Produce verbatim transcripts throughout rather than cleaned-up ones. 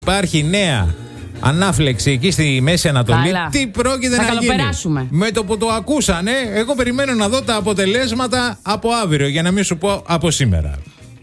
Υπάρχει νέα ανάφλεξη εκεί στη Μέση Ανατολή. Καλά. Τι πρόκειται θα να γίνει? καλοπεράσουμε. Με το που το ακούσανε, εγώ περιμένω να δω τα αποτελέσματα από αύριο, για να μην σου πω από σήμερα.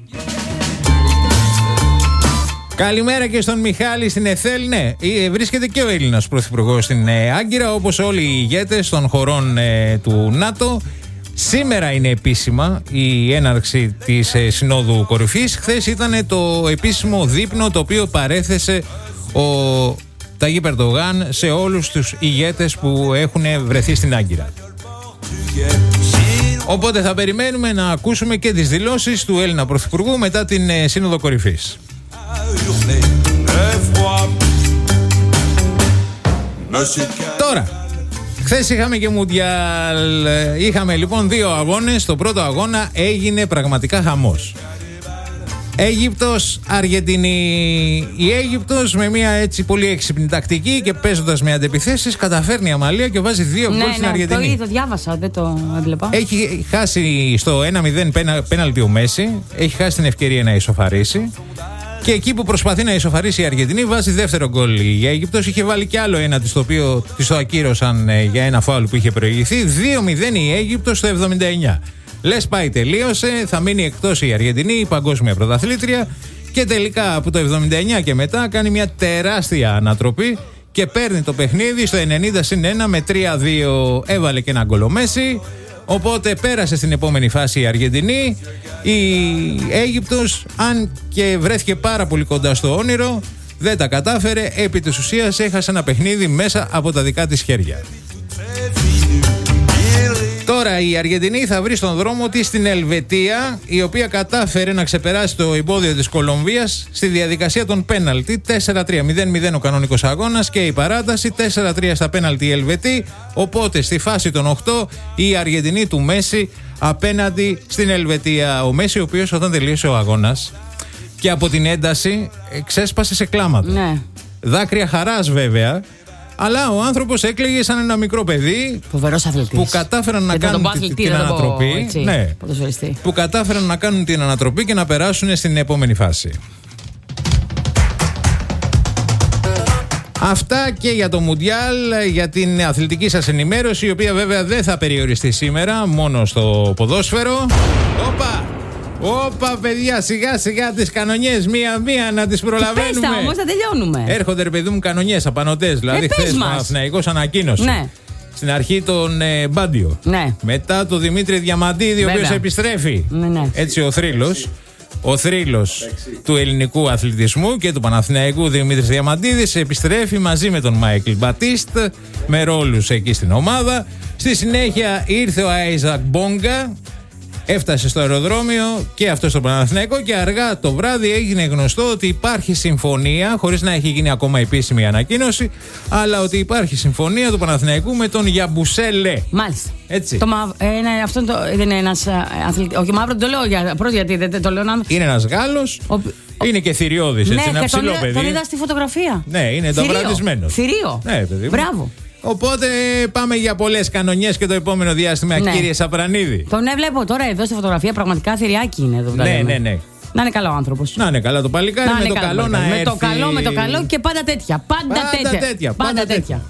Καλημέρα και στον Μιχάλη στην Εθέλ. Ναι, βρίσκεται και ο Έλληνας πρωθυπουργός στην Άγκυρα, όπως όλοι οι ηγέτες των χωρών ε, του ΝΑΤΟ. Σήμερα είναι επίσημα η έναρξη της ε, Συνόδου Κορυφής. Χθες ήταν το επίσημο δείπνο το οποίο παρέθεσε ο Ταγίπ Ερντογάν σε όλους τους ηγέτες που έχουν βρεθεί στην Άγκυρα. Οπότε θα περιμένουμε να ακούσουμε και τις δηλώσεις του Έλληνα πρωθυπουργού μετά την ε, Σύνοδο Κορυφής. Τώρα, χθες είχαμε και Μουντιάλ. Είχαμε λοιπόν δύο αγώνες. Το πρώτο αγώνα έγινε πραγματικά χαμός. Αίγυπτος, Αργεντινή. Η Αίγυπτος με μια έτσι πολύ έξυπνη τακτική και παίζοντας με αντεπιθέσεις καταφέρνει αμαλία και βάζει δύο γκολ ναι, στην ναι, Αργεντινή. Ναι, το διάβασα, δεν το έβλεπα. Έχει χάσει στο ένα μηδέν πένα, πέναλτι ο Μέση. Έχει χάσει την ευκαιρία να ισοφαρίσει. Και εκεί που προσπαθεί να ισοφαρίσει η Αργεντινή, βάζει δεύτερο γκολ η Αίγυπτος. Είχε βάλει κι άλλο ένα της, το οποίο της το ακύρωσαν ε, για ένα φάουλ που είχε προηγηθεί. δύο μηδέν η Αίγυπτος στο εβδομήντα εννιά. Λες πάει, τελείωσε. Θα μείνει εκτός η Αργεντινή, η παγκόσμια πρωταθλήτρια. Και τελικά από το εβδομήντα εννιά και μετά κάνει μια τεράστια ανατροπή και παίρνει το παιχνίδι στο ενενήντα συν ένα με τρία δύο. Έβαλε και ένα γκολ ο Μέση. Οπότε πέρασε στην επόμενη φάση η Αργεντινή. Η Αίγυπτος, αν και βρέθηκε πάρα πολύ κοντά στο όνειρο, δεν τα κατάφερε. Επί της ουσίας έχασε ένα παιχνίδι μέσα από τα δικά της χέρια. Τώρα η Αργεντινή θα βρει στον δρόμο της στην Ελβετία, η οποία κατάφερε να ξεπεράσει το εμπόδιο της Κολομβίας στη διαδικασία των πέναλτι. τέσσερα τρία, μηδέν μηδέν ο κανονικός αγώνας και η παράταση, τέσσερα τρία στα πέναλτι η Ελβετή. Οπότε στη φάση των οκτώ η Αργεντινή του Μέση απέναντι στην Ελβετία. Ο Μέση, ο οποίος όταν τελείωσε ο αγώνας και από την ένταση ξέσπασε σε κλάματα. Ναι. Δάκρυα χαράς βέβαια. Αλλά ο άνθρωπος έκλαιγε σαν ένα μικρό παιδί. Φοβερός αθλητής. Που κατάφεραν να κάνουν αθλητή, την ανατροπή. Έτσι, ναι, που κατάφεραν να κάνουν την ανατροπή και να περάσουν στην επόμενη φάση. Αυτά και για το Μουντιάλ, για την αθλητική σας ενημέρωση, η οποία βέβαια δεν θα περιοριστεί σήμερα μόνο στο ποδόσφαιρο. Όπα! Όπα, παιδιά, σιγά σιγά τις κανονιές, μία-μία να τις προλαβαίνουμε. Πες τα όμως, θα τελειώνουμε. Έρχονται ρε παιδί μου κανονιές, απανωτές. Δηλαδή, ε, χθες ο Παναθηναϊκός ανακοίνωσε. Ναι. Στην αρχή τον ε, Μπάντιο. Ναι. Μετά τον Δημήτρη Διαμαντίδη, ο οποίος επιστρέφει. Ναι, ναι. Έτσι ο θρύλος. Ο θρύλος του ελληνικού αθλητισμού και του Παναθηναϊκού Δημήτρης Διαμαντίδης επιστρέφει μαζί με τον Μάικλ Μπατίστ με ρόλους εκεί στην ομάδα. Στη συνέχεια ήρθε ο Άιζακ Μπόγκα. Έφτασε στο αεροδρόμιο και αυτό στο Παναθηναϊκό και αργά το βράδυ έγινε γνωστό ότι υπάρχει συμφωνία, χωρίς να έχει γίνει ακόμα επίσημη ανακοίνωση, αλλά ότι υπάρχει συμφωνία του Παναθηναϊκού με τον Γιαμπουσέλε. Μάλιστα. Έτσι. Το μαύ, ε, ναι, αυτό το, δεν είναι ένας αθλητής. Όχι, μαύρο το λέω για, πρώτα γιατί δεν το λέω να... Είναι ένας Γάλλος, ο, είναι και θηριώδης, έτσι, ναι, ένα ψηλό τον, παιδί. τον είδα στη φωτογραφία. Ναι, είναι ταυρατισμένος. Θηρίο. Ναι, παιδί. Μπράβο. Οπότε πάμε για πολλές κανονιές και το επόμενο διάστημα, ναι. Κύριε Σαπρανίδη. Τον έβλεπω τώρα εδώ στη φωτογραφία, πραγματικά θηριάκι είναι εδώ. Ναι, ναι, ναι. Να είναι καλό ο άνθρωπος. Να είναι καλά το παλικάρι, με το καλό, καλό να με έρθει. το καλό, με το καλό και πάντα τέτοια. Πάντα, πάντα τέτοια. τέτοια. Πάντα, πάντα τέτοια.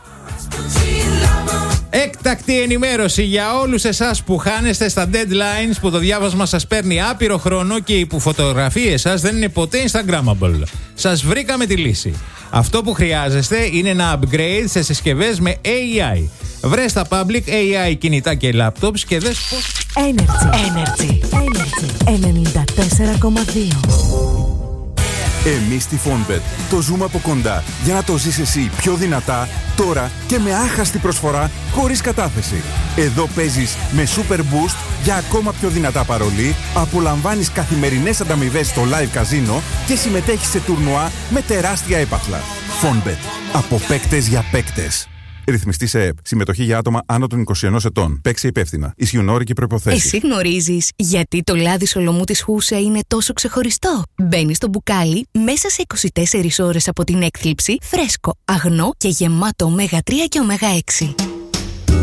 Έκτακτη ενημέρωση για όλους εσάς που χάνεστε στα deadlines, που το διάβασμα σας παίρνει άπειρο χρόνο και οι που φωτογραφίες σας δεν είναι ποτέ Instagrammable. Σας βρήκαμε τη λύση. Αυτό που χρειάζεστε είναι ένα upgrade σε συσκευές με έι άι. Βρες τα public έι άι κινητά και laptops και δες πώς... Energy. Energy. Energy. ενενήντα τέσσερα κόμμα δύο. Εμείς στη Fonbet το ζούμε από κοντά για να το ζεις εσύ πιο δυνατά, τώρα και με άχαστη προσφορά χωρίς κατάθεση. Εδώ παίζεις με Super Boost για ακόμα πιο δυνατά παρολί, απολαμβάνεις καθημερινές ανταμοιβές στο live καζίνο και συμμετέχεις σε τουρνουά με τεράστια έπαθλα. Fonbet. Από παίκτες για παίκτες. Ρυθμιστή σε ΕΕΠ. Συμμετοχή για άτομα άνω των είκοσι ενός ετών. Παίξει υπεύθυνα. Ισχύουν όροι και προϋποθέσεις. Εσύ γνωρίζεις γιατί το λάδι σολομού της Χούσα είναι τόσο ξεχωριστό? Μπαίνει στο μπουκάλι μέσα σε είκοσι τέσσερις ώρες από την έκθλιψη, φρέσκο, αγνό και γεμάτο ωμέγα τρία και ωμέγα έξι.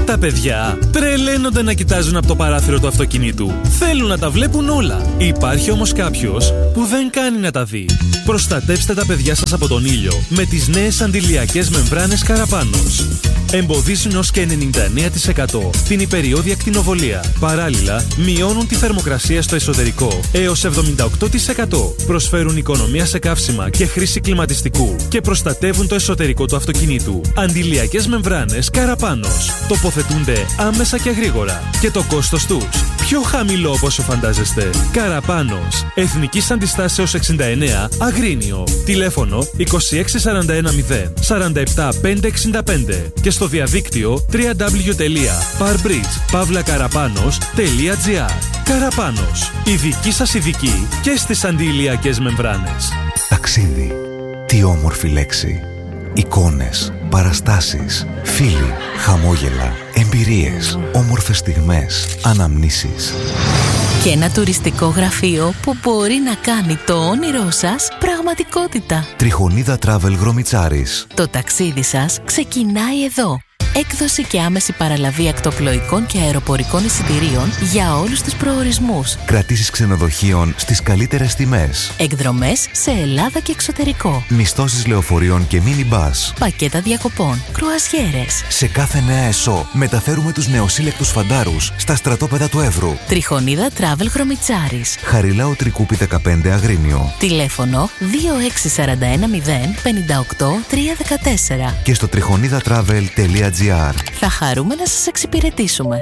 Τα παιδιά τρελαίνονται να κοιτάζουν από το παράθυρο του αυτοκινήτου. Θέλουν να τα βλέπουν όλα. Υπάρχει όμως κάποιος που δεν κάνει να τα δει. Προστατεύστε τα παιδιά σας από τον ήλιο με τις νέες αντιλιακές μεμβράνες Καραπάνος. Εμποδίζουν ως και ενενήντα εννέα τοις εκατό την υπεριώδη ακτινοβολία. Παράλληλα, μειώνουν τη θερμοκρασία στο εσωτερικό έως εβδομήντα οκτώ τοις εκατό. Προσφέρουν οικονομία σε καύσιμα και χρήση κλιματιστικού και προστατεύουν το εσωτερικό του αυτοκινήτου. Αντιλιακές μεμβράνες Καραπάνος. Τοποθετούνται άμεσα και γρήγορα. Και το κόστος τους πιο χαμηλό από όσο φαντάζεστε. Καραπάνος. Εθνικής Αντιστάσεως εξήντα εννέα, Αγρίνιο. Τηλέφωνο είκοσι έξι σαράντα ένα μηδέν σαράντα επτά πεντακόσια εξήντα πέντε και στο διαδίκτυο double-u double-u double-u τελεία parbridge παύλα καραπάνος τελεία τζι άρ. Καραπάνος. Η δική σας ειδική και στις αντιηλιακές μεμβράνες. Ταξίδι. Τι όμορφη λέξη. Εικόνες, παραστάσεις, φίλοι, χαμόγελα, εμπειρίες, όμορφες στιγμές, αναμνήσεις. Και ένα τουριστικό γραφείο που μπορεί να κάνει το όνειρό σας πραγματικότητα. Τριχονίδα Travel Γρομιτσάρης. Το ταξίδι σας ξεκινάει εδώ. Έκδοση και άμεση παραλαβή ακτοπλοϊκών και αεροπορικών εισιτηρίων για όλους τους προορισμούς. Κρατήσεις ξενοδοχείων στις καλύτερες τιμές. Εκδρομές σε Ελλάδα και εξωτερικό. Μισθώσεις λεωφορείων και μίνι μπας. Πακέτα διακοπών. Κρουαζιέρες. Σε κάθε νέα ΕΣΟ μεταφέρουμε τους νεοσύλλεκτους φαντάρους στα στρατόπεδα του Εύρου. Τριχονίδα Travel Γρομιτσάρης. Χαριλάου Τρικούπη δεκαπέντε Αγρίνιο. Τηλέφωνο δύο έξι σαράντα ένα μηδέν πενήντα οκτώ τριακόσια δεκατέσσερα. Και στο τριχονίδα-travel τελεία τζι άρ. Θα χαρούμε να σας εξυπηρετήσουμε.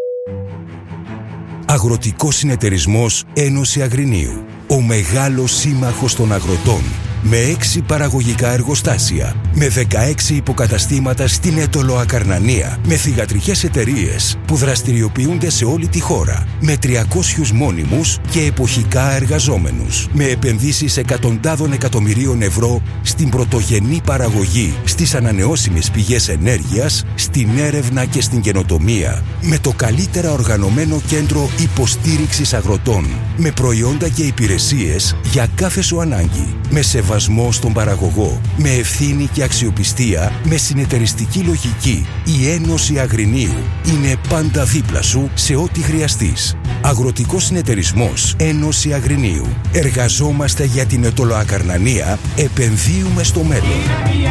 Αγροτικός Συνεταιρισμός Ένωση Αγρινίου. Ο μεγάλος σύμμαχος των αγροτών. Με έξι παραγωγικά εργοστάσια. Με δεκαέξι υποκαταστήματα στην Αιτωλοακαρνανία. Με θυγατρικές εταιρείες που δραστηριοποιούνται σε όλη τη χώρα. Με τριακόσιους μόνιμους και εποχικά εργαζόμενους. Με επενδύσεις εκατοντάδων εκατομμυρίων ευρώ στην πρωτογενή παραγωγή, στις ανανεώσιμες πηγές ενέργειας, στην έρευνα και στην καινοτομία. Με το καλύτερα οργανωμένο κέντρο υποστήριξης αγροτών. Με προϊόντα και υπηρεσίες για κάθε σου ανάγκη. Με σεβασμό στον παραγωγό, με ευθύνη και αξιοπιστία, με συνεταιριστική λογική. Η Ένωση Αγρινίου είναι πάντα δίπλα σου σε ό,τι χρειαστείς. Αγροτικός Συνεταιρισμός Ένωση Αγρινίου. Εργαζόμαστε για την Αιτωλοακαρνανία, επενδύουμε στο μέλλον.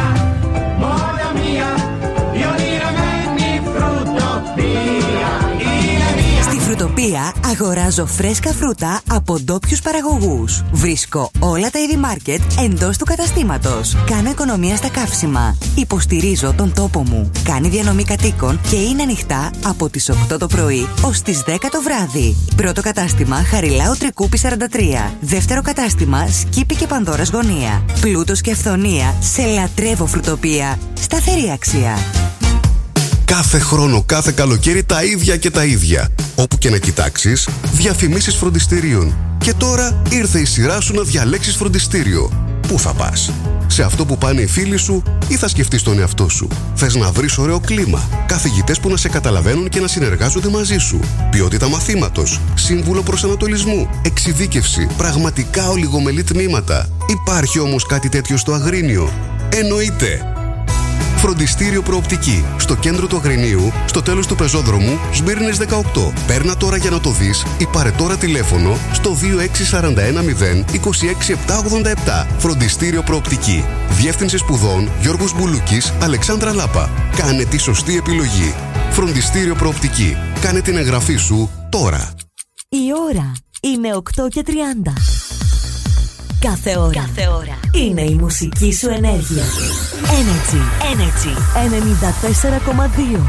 Φρουτοπία αγοράζω φρέσκα φρούτα από ντόπιους παραγωγούς. Βρίσκω όλα τα είδη μάρκετ εντός του καταστήματος. Κάνω οικονομία στα καύσιμα. Υποστηρίζω τον τόπο μου. Κάνει διανομή κατοίκων και είναι ανοιχτά από τις οκτώ το πρωί ως τις δέκα το βράδυ. Πρώτο κατάστημα Χαριλάου Τρικούπη σαράντα τρία. Δεύτερο κατάστημα Σκύπη και Πανδώρας Γωνία. Πλούτος και αυθονία σε λατρεύω φρουτοπία. Σταθερή αξία. Κάθε χρόνο, κάθε καλοκαίρι τα ίδια και τα ίδια. Όπου και να κοιτάξεις, διαφημίσεις φροντιστηρίων. Και τώρα ήρθε η σειρά σου να διαλέξεις φροντιστήριο. Πού θα πας? Σε αυτό που πάνε οι φίλοι σου ή θα σκεφτείς τον εαυτό σου? Θες να βρεις ωραίο κλίμα, καθηγητές που να σε καταλαβαίνουν και να συνεργάζονται μαζί σου, ποιότητα μαθήματος, σύμβουλο προσανατολισμού, εξειδίκευση, πραγματικά ολιγομελή τμήματα. Υπάρχει όμως κάτι τέτοιο στο Αγρίνιο? Εννοείται! Φροντιστήριο Προοπτική. Στο κέντρο του Αγρινίου, στο τέλος του πεζόδρομου, Σμύρνης δεκαοκτώ. Παίρνα τώρα για να το δεις ή πάρε τώρα τηλέφωνο στο δύο έξι σαράντα ένα μηδέν είκοσι έξι επτακόσια ογδόντα επτά. Φροντιστήριο Προοπτική. Διεύθυνση σπουδών Γιώργος Μπουλούκης, Αλεξάνδρα Λάπα. Κάνε τη σωστή επιλογή. Φροντιστήριο Προοπτική. Κάνε την εγγραφή σου τώρα. Η ώρα είναι οκτώ και τριάντα. Κάθε ώρα, Κάθε ώρα είναι η μουσική σου ενέργεια. Energy, Energy ενενήντα τέσσερα κόμμα δύο.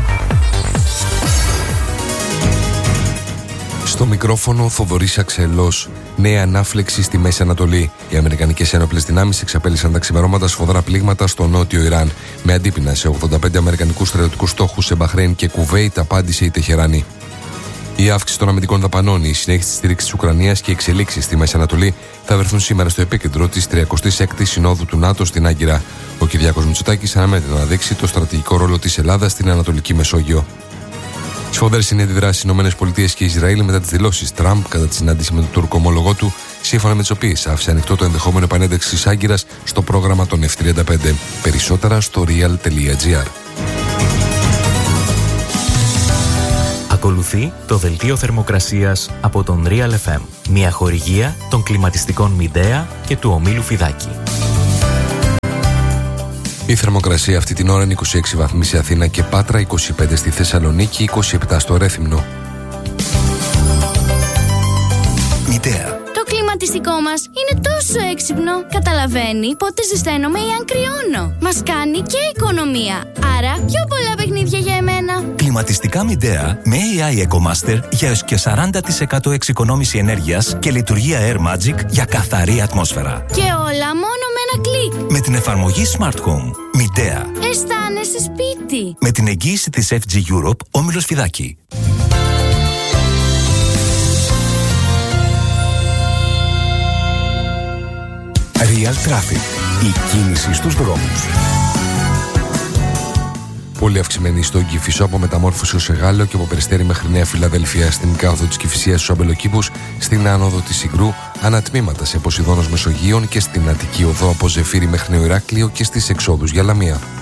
Στο μικρόφωνο Θοδωρής Αξελός. Νέα ανάφλεξη στη Μέση Ανατολή. Οι Αμερικανικές ένοπλες δυνάμεις εξαπέλυσαν τα ξημερώματα σφοδρά πλήγματα στο νότιο Ιράν. Με αντίπεινα σε ογδόντα πέντε αμερικανικούς στρατιωτικούς στόχους σε Μπαχρέιν και Κουβέιτ, απάντησε η Τεχεράνη. Η αύξηση των αμυντικών δαπανών, η συνέχιση της στήριξης της Ουκρανίας και οι εξελίξεις στη Μέση Ανατολή θα βρεθούν σήμερα στο επίκεντρο της τριακοστής έκτης Συνόδου του ΝΑΤΟ στην Άγκυρα. Ο Κυριάκος Μητσοτάκης αναμένεται να δείξει το στρατηγικό ρόλο της Ελλάδας στην Ανατολική Μεσόγειο. Σφοδρές είναι οι αντιδράσεις στις ΗΠΑ και Ισραήλ μετά τις δηλώσεις Τραμπ κατά τη συνάντηση με τον Τούρκο ομολογό, σύμφωνα με τις οποίες άφησε ανοιχτό το ενδεχόμενο επανένταξης της Άγκυρας στο πρόγραμμα των εφ τριάντα πέντε. Περισσότερα στο real τελεία τζι άρ. Ακολουθεί το δελτίο θερμοκρασίας από τον Real εφ εμ. Μια χορηγία των κλιματιστικών Midea και του ομίλου Φιδάκη. Η θερμοκρασία αυτή την ώρα είναι είκοσι έξι βαθμοί σε Αθήνα και Πάτρα, είκοσι πέντε στη Θεσσαλονίκη, είκοσι επτά στο Ρέθυμνο. Midea. Το κλιματιστικό μας είναι τόσο έξυπνο. Καταλαβαίνει πότε ζεσταίνομαι ή αν κρυώνω. Μας κάνει και οικονομία. Άρα πιο πολλά παιχνίδια για εμένα. Κλιματιστικά Midea με έι άι EcoMaster για έως και σαράντα τοις εκατό εξοικονόμηση ενέργειας και λειτουργία Air Magic για καθαρή ατμόσφαιρα. Και όλα μόνο με ένα κλικ. Με την εφαρμογή Smart Home. Midea. Αισθάνεσαι σπίτι. Με την εγγύηση της εφ τζι Europe, όμιλος Φιδάκη. Real Traffic. Η κίνηση στους δρόμους. Πολύ αυξημένη στον Κηφισό από Μεταμόρφωση ως Εγάλεο και από Περιστέρι μέχρι Νέα Φιλαδελφία, στην κάδο της Κηφισίας στους Αμπελοκήπους, στην άνοδο της Συγκρού, ανατμήματα σε Ποσειδώνος Μεσογείων και στην Αττική Οδό από Ζεφύρι μέχρι Νέο Ηράκλειο και στις εξόδους για Λαμία.